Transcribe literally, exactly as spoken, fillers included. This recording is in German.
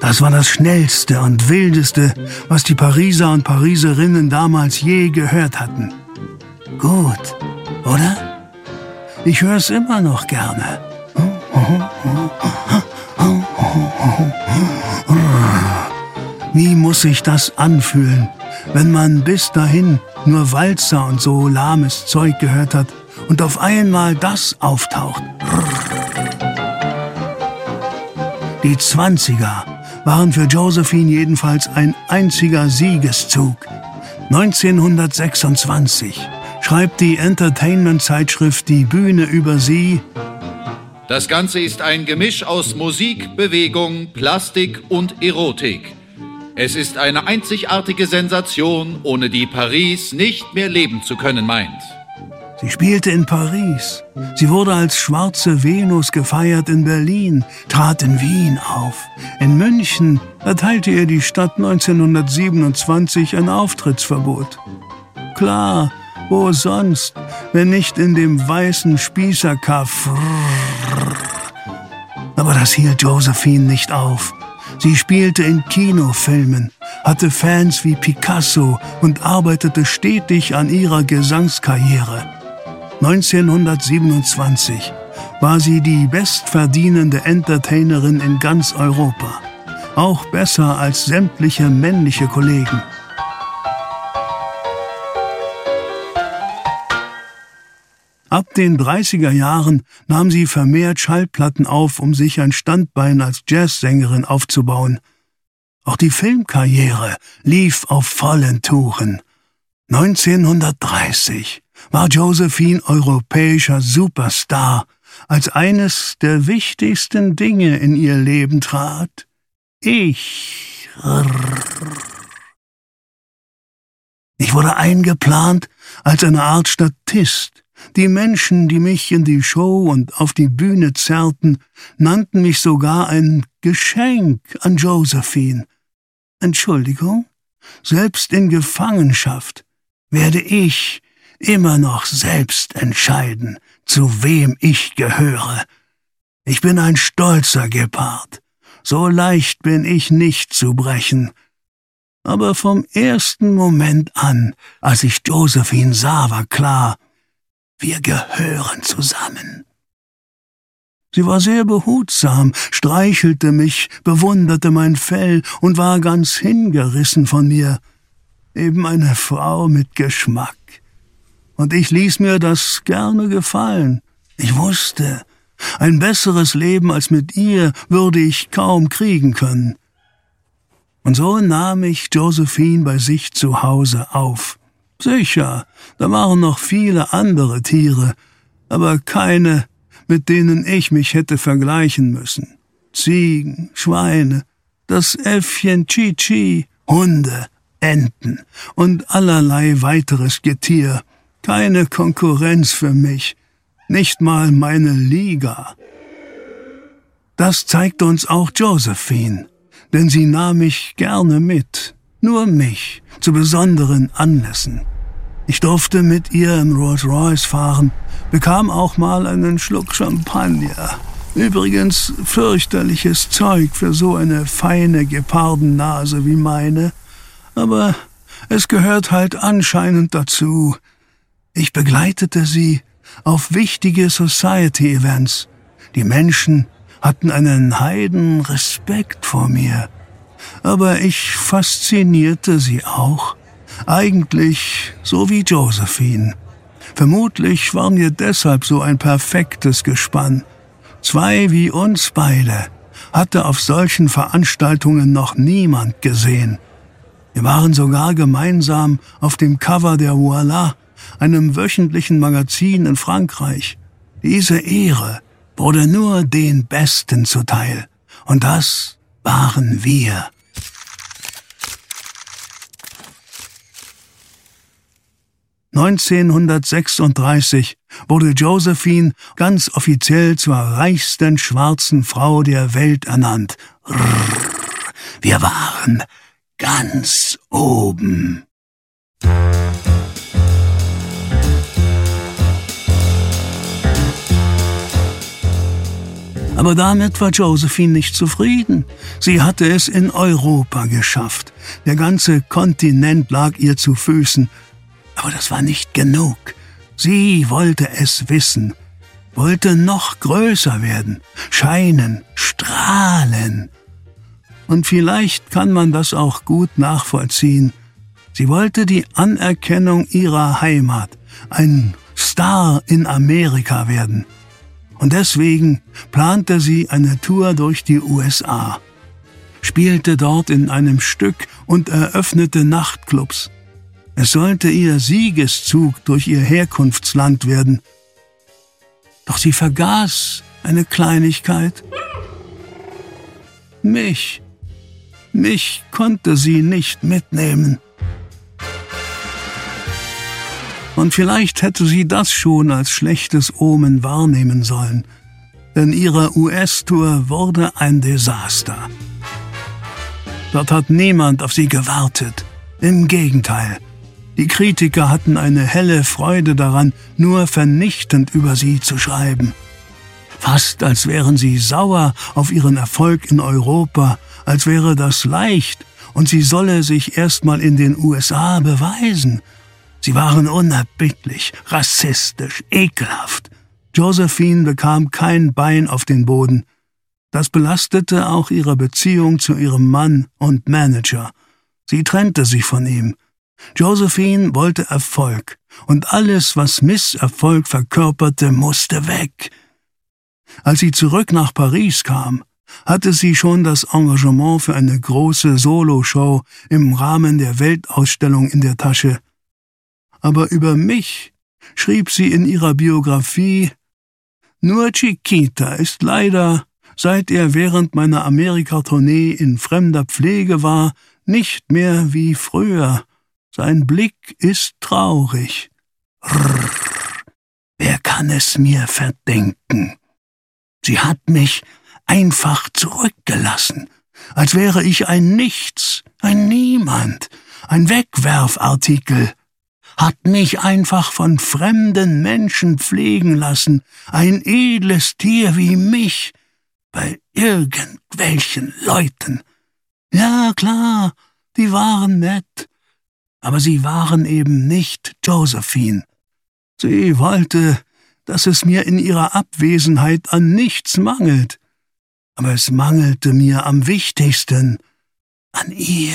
Das war das Schnellste und Wildeste, was die Pariser und Pariserinnen damals je gehört hatten. Gut, oder? Ich höre es immer noch gerne. Wie muss sich das anfühlen, wenn man bis dahin nur Walzer und so lahmes Zeug gehört hat und auf einmal das auftaucht? Die Zwanziger waren für Josephine jedenfalls ein einziger Siegeszug. neunzehnhundertsechsundzwanzig schreibt die Entertainment-Zeitschrift Die Bühne über sie: Das Ganze ist ein Gemisch aus Musik, Bewegung, Plastik und Erotik. Es ist eine einzigartige Sensation, ohne die Paris nicht mehr leben zu können meint. Sie spielte in Paris. Sie wurde als schwarze Venus gefeiert in Berlin, trat in Wien auf. In München erteilte ihr die Stadt neunzehnhundertsiebenundzwanzig ein Auftrittsverbot. Klar, wo sonst, wenn nicht in dem weißen Spießerkaff. Aber das hielt Josephine nicht auf. Sie spielte in Kinofilmen, hatte Fans wie Picasso und arbeitete stetig an ihrer Gesangskarriere. neunzehnhundertsiebenundzwanzig war sie die bestverdienende Entertainerin in ganz Europa. Auch besser als sämtliche männliche Kollegen. Ab den dreißiger Jahren nahm sie vermehrt Schallplatten auf, um sich ein Standbein als Jazzsängerin aufzubauen. Auch die Filmkarriere lief auf vollen Touren. neunzehnhundertdreißig war Josephine europäischer Superstar, als eines der wichtigsten Dinge in ihr Leben trat: Ich. Ich wurde eingeplant als eine Art Statist. Die Menschen, die mich in die Show und auf die Bühne zerrten, nannten mich sogar ein Geschenk an Josephine. Entschuldigung? Selbst in Gefangenschaft werde ich immer noch selbst entscheiden, zu wem ich gehöre. Ich bin ein stolzer Gepard. So leicht bin ich nicht zu brechen. Aber vom ersten Moment an, als ich Josephine sah, war klar: Wir gehören zusammen. Sie war sehr behutsam, streichelte mich, bewunderte mein Fell und war ganz hingerissen von mir. Eben eine Frau mit Geschmack. Und ich ließ mir das gerne gefallen. Ich wusste, ein besseres Leben als mit ihr würde ich kaum kriegen können. Und so nahm ich Josephine bei sich zu Hause auf. Sicher, da waren noch viele andere Tiere, aber keine, mit denen ich mich hätte vergleichen müssen. Ziegen, Schweine, das Äffchen Chi-Chi, Hunde, Enten und allerlei weiteres Getier. Keine Konkurrenz für mich, nicht mal meine Liga. Das zeigte uns auch Josephine, denn sie nahm mich gerne mit, nur mich, zu besonderen Anlässen. Ich durfte mit ihr im Rolls-Royce fahren, bekam auch mal einen Schluck Champagner. Übrigens fürchterliches Zeug für so eine feine Gepardennase wie meine, aber es gehört halt anscheinend dazu. Ich begleitete sie auf wichtige Society-Events. Die Menschen hatten einen Heidenrespekt vor mir, aber ich faszinierte sie auch. Eigentlich so wie Josephine. Vermutlich waren wir deshalb so ein perfektes Gespann. Zwei wie uns beide hatte auf solchen Veranstaltungen noch niemand gesehen. Wir waren sogar gemeinsam auf dem Cover der Voila, einem wöchentlichen Magazin in Frankreich. Diese Ehre wurde nur den Besten zuteil. Und das waren wir. neunzehnhundertsechsunddreißig wurde Josephine ganz offiziell zur reichsten schwarzen Frau der Welt ernannt. Wir waren ganz oben. Aber damit war Josephine nicht zufrieden. Sie hatte es in Europa geschafft. Der ganze Kontinent lag ihr zu Füßen. Aber das war nicht genug. Sie wollte es wissen, wollte noch größer werden, scheinen, strahlen. Und vielleicht kann man das auch gut nachvollziehen. Sie wollte die Anerkennung ihrer Heimat, ein Star in Amerika werden. Und deswegen plante sie eine Tour durch die U S A, spielte dort in einem Stück und eröffnete Nachtclubs. Es sollte ihr Siegeszug durch ihr Herkunftsland werden. Doch sie vergaß eine Kleinigkeit. Mich. Mich konnte sie nicht mitnehmen. Und vielleicht hätte sie das schon als schlechtes Omen wahrnehmen sollen, denn ihre U S-Tour wurde ein Desaster. Dort hat niemand auf sie gewartet. Im Gegenteil, die Kritiker hatten eine helle Freude daran, nur vernichtend über sie zu schreiben. Fast als wären sie sauer auf ihren Erfolg in Europa, als wäre das leicht und sie solle sich erstmal in den U S A beweisen. Sie waren unerbittlich, rassistisch, ekelhaft. Josephine bekam kein Bein auf den Boden. Das belastete auch ihre Beziehung zu ihrem Mann und Manager. Sie trennte sich von ihm. Josephine wollte Erfolg, und alles, was Misserfolg verkörperte, musste weg. Als sie zurück nach Paris kam, hatte sie schon das Engagement für eine große Soloshow im Rahmen der Weltausstellung in der Tasche. Aber über mich schrieb sie in ihrer Biografie: Nur Chiquita ist leider, seit er während meiner Amerika-Tournee in fremder Pflege war, nicht mehr wie früher. Sein Blick ist traurig. Rrr, wer kann es mir verdenken? Sie hat mich einfach zurückgelassen, als wäre ich ein Nichts, ein Niemand, ein Wegwerfartikel. Hat mich einfach von fremden Menschen pflegen lassen, ein edles Tier wie mich, bei irgendwelchen Leuten. Ja, klar, die waren nett, aber sie waren eben nicht Josephine. Sie wollte, dass es mir in ihrer Abwesenheit an nichts mangelt, aber es mangelte mir am wichtigsten, an ihr.